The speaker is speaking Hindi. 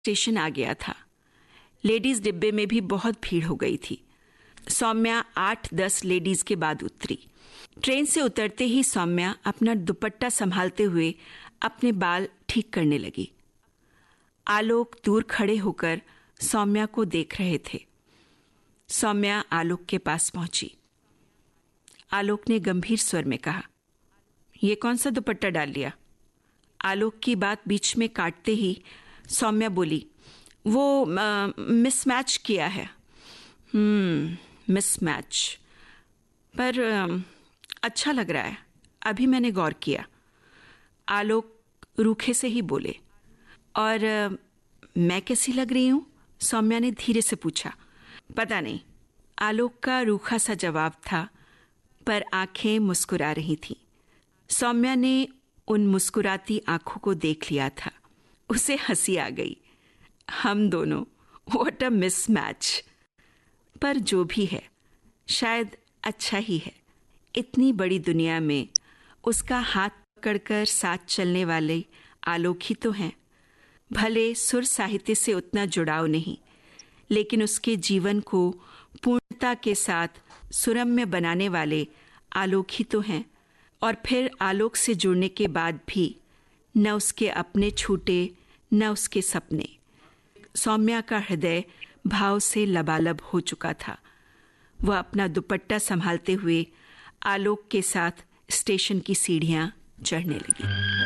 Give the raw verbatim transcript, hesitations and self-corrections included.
स्टेशन आ गया था। लेडीज डिब्बे में भी बहुत भीड़ हो गई थी। सौम्या आठ दस लेडीज के बाद उतरी। ट्रेन से उतरते ही सौम्या अपना दुपट्टा संभालते हुए अपने बाल ठीक करने लगी। आलोक दूर खड़े होकर सौम्या को देख रहे थे। सौम्या आलोक के पास पहुंची। आलोक ने गंभीर स्वर में कहा, ये कौन सा दुपट्टा डाल लिया? आलोक की बात बीच में काटते ही सौम्या बोली, वो मिसमैच किया है। हम्म मिसमैच, पर आ, अच्छा लग रहा है, अभी मैंने गौर किया। आलोक रूखे से ही बोले। और आ, मैं कैसी लग रही हूं? सौम्या ने धीरे से पूछा। पता नहीं, आलोक का रूखा सा जवाब था, पर आंखें मुस्कुरा रही थीं। सौम्या ने उन मुस्कुराती आंखों को देख लिया था। उसे हंसी आ गई। हम दोनों, व्हाट अ मिसमैच। पर जो भी है, शायद अच्छा ही है। इतनी बड़ी दुनिया में उसका हाथ पकड़कर साथ चलने वाले आलोक ही तो हैं। भले सुर साहित्य से उतना जुड़ाव नहीं, लेकिन उसके जीवन को पूर्णता के साथ सुरम्य बनाने वाले आलोक ही तो हैं। और फिर आलोक से जुड़ने के बाद भी न उसके अपने छूटे, न उसके सपने। सौम्या का हृदय भाव से लबालब हो चुका था। वह अपना दुपट्टा संभालते हुए आलोक के साथ स्टेशन की सीढ़ियां चढ़ने लगी।